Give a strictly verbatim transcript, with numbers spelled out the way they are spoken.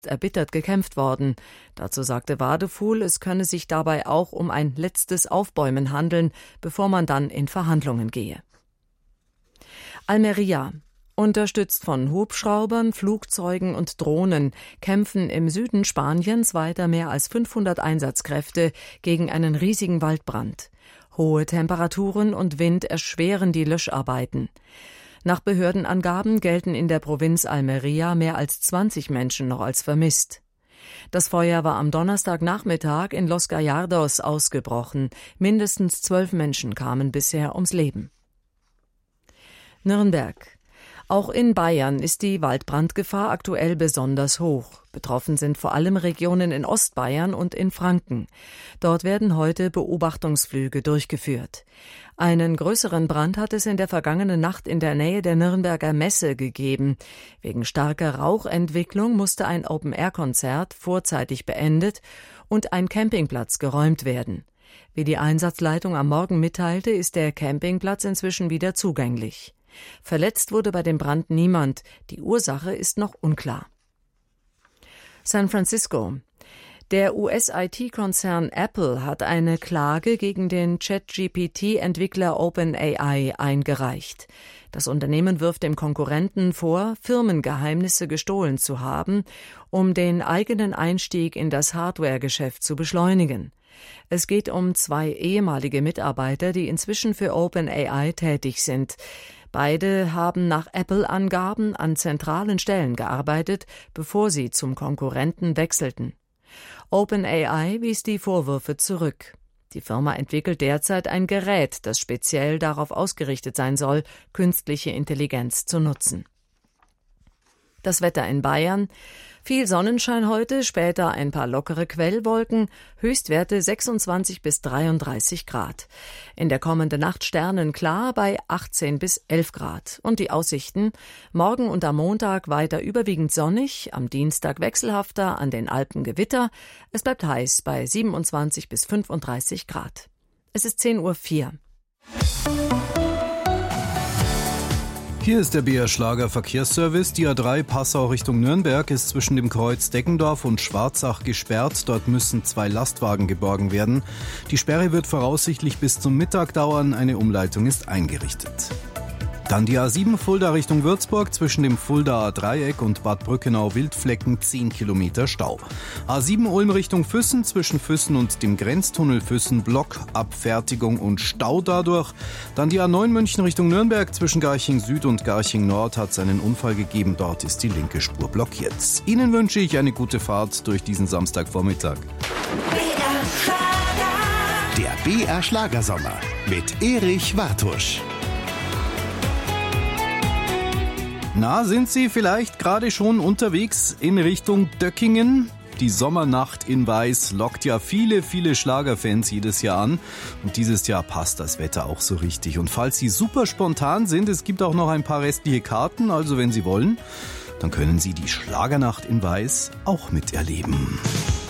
ist erbittert gekämpft worden. Dazu sagte Wadefuhl, es könne sich dabei auch um ein letztes Aufbäumen handeln, bevor man dann in Verhandlungen gehe. Almería. Unterstützt von Hubschraubern, Flugzeugen und Drohnen kämpfen im Süden Spaniens weiter mehr als fünfhundert Einsatzkräfte gegen einen riesigen Waldbrand. Hohe Temperaturen und Wind erschweren die Löscharbeiten. Nach Behördenangaben gelten in der Provinz Almería mehr als zwanzig Menschen noch als vermisst. Das Feuer war am Donnerstagnachmittag in Los Gallardos ausgebrochen. Mindestens zwölf Menschen kamen bisher ums Leben. Nürnberg. Auch in Bayern ist die Waldbrandgefahr aktuell besonders hoch. Betroffen sind vor allem Regionen in Ostbayern und in Franken. Dort werden heute Beobachtungsflüge durchgeführt. Einen größeren Brand hat es in der vergangenen Nacht in der Nähe der Nürnberger Messe gegeben. Wegen starker Rauchentwicklung musste ein Open-Air-Konzert vorzeitig beendet und ein Campingplatz geräumt werden. Wie die Einsatzleitung am Morgen mitteilte, ist der Campingplatz inzwischen wieder zugänglich. Verletzt wurde bei dem Brand niemand. Die Ursache ist noch unklar. San Francisco. Der U S-I T-Konzern Apple hat eine Klage gegen den Chat-G P T-Entwickler OpenAI eingereicht. Das Unternehmen wirft dem Konkurrenten vor, Firmengeheimnisse gestohlen zu haben, um den eigenen Einstieg in das Hardware-Geschäft zu beschleunigen. Es geht um zwei ehemalige Mitarbeiter, die inzwischen für OpenAI tätig sind. Beide haben nach Apple-Angaben an zentralen Stellen gearbeitet, bevor sie zum Konkurrenten wechselten. OpenAI wies die Vorwürfe zurück. Die Firma entwickelt derzeit ein Gerät, das speziell darauf ausgerichtet sein soll, künstliche Intelligenz zu nutzen. Das Wetter in Bayern. Viel Sonnenschein heute, später ein paar lockere Quellwolken, Höchstwerte sechsundzwanzig bis dreiunddreißig Grad. In der kommenden Nacht sternenklar bei achtzehn bis elf Grad. Und die Aussichten: morgen und am Montag weiter überwiegend sonnig, am Dienstag wechselhafter, an den Alpen Gewitter. Es bleibt heiß bei siebenundzwanzig bis fünfunddreißig Grad. Es ist zehn Uhr vier. Hier ist der B R Schlager Verkehrsservice. Die A drei Passau Richtung Nürnberg ist zwischen dem Kreuz Deggendorf und Schwarzach gesperrt. Dort müssen zwei Lastwagen geborgen werden. Die Sperre wird voraussichtlich bis zum Mittag dauern. Eine Umleitung ist eingerichtet. Dann die A sieben Fulda Richtung Würzburg, zwischen dem Fuldaer Dreieck und Bad Brückenau-Wildflecken zehn Kilometer Stau. A sieben Ulm Richtung Füssen, zwischen Füssen und dem Grenztunnel Füssen Blockabfertigung und Stau dadurch. Dann die A neun München Richtung Nürnberg, zwischen Garching Süd und Garching Nord hat es einen Unfall gegeben, dort ist die linke Spur blockiert. Ihnen wünsche ich eine gute Fahrt durch diesen Samstagvormittag. Der B R Schlagersommer mit Erich Wartusch. Na, sind Sie vielleicht gerade schon unterwegs in Richtung Döckingen? Die Sommernacht in Weiß lockt ja viele, viele Schlagerfans jedes Jahr an. Und dieses Jahr passt das Wetter auch so richtig. Und falls Sie super spontan sind, es gibt auch noch ein paar restliche Karten. Also wenn Sie wollen, dann können Sie die Schlagernacht in Weiß auch miterleben.